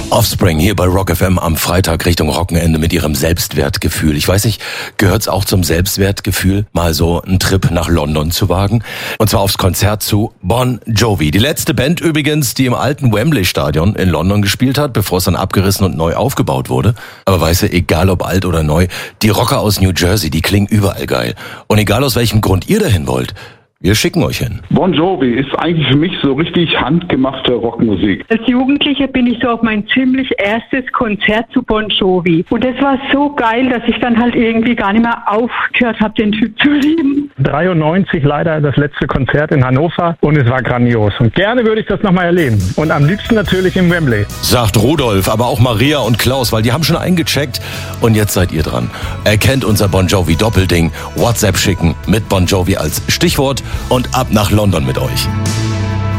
Offspring hier bei Rock FM am Freitag Richtung Wochenende mit ihrem Selbstwertgefühl. Ich weiß nicht, gehört's auch zum Selbstwertgefühl, mal so einen Trip nach London zu wagen? Und zwar aufs Konzert zu Bon Jovi. Die letzte Band übrigens, die im alten Wembley-Stadion in London gespielt hat, bevor es dann abgerissen und neu aufgebaut wurde. Aber weißt du, egal ob alt oder neu, die Rocker aus New Jersey, die klingen überall geil. Und egal aus welchem Grund ihr dahin wollt, wir schicken euch hin. Bon Jovi ist eigentlich für mich so richtig handgemachte Rockmusik. Als Jugendliche bin ich so auf mein ziemlich erstes Konzert zu Bon Jovi. Und das war so geil, dass ich dann halt irgendwie gar nicht mehr aufgehört habe, den Typ zu lieben. 93 leider das letzte Konzert in Hannover und es war grandios. Und gerne würde ich das nochmal erleben. Und am liebsten natürlich im Wembley. Sagt Rudolf, aber auch Maria und Klaus, weil die haben schon eingecheckt. Und jetzt seid ihr dran. Erkennt unser Bon Jovi Doppelding. WhatsApp schicken mit Bon Jovi als Stichwort und ab nach London mit euch.